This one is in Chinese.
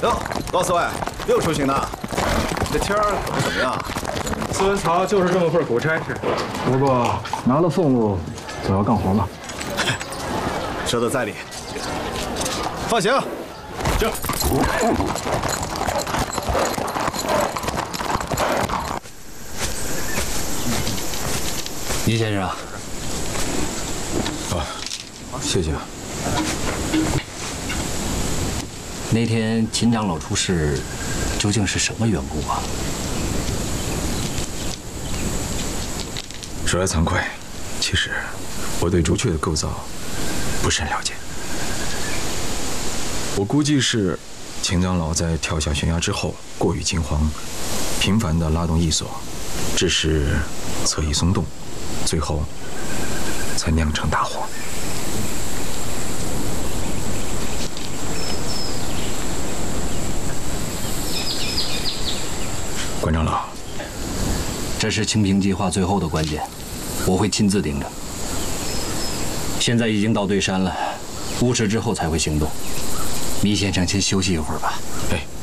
哟，高四位，又出行呢？这天儿可不怎么样。 斯文曹就是这么份苦差事， 不过拿了俸禄，总要干活吧？ 说的在理。放行。 这。 倪先生。 啊，谢谢。 那天秦长老出事，究竟是什么缘故啊？ 说来惭愧，其实我对朱雀的构造不甚了解。我估计是秦长老在跳下悬崖之后过于惊慌，频繁地拉动翼索，致使侧翼松动，最后才酿成大祸。关长老， 这是清平计划最后的关键，我会亲自盯着。现在已经到对山了，5时之后才会行动。糜先生先休息一会儿吧。 哎。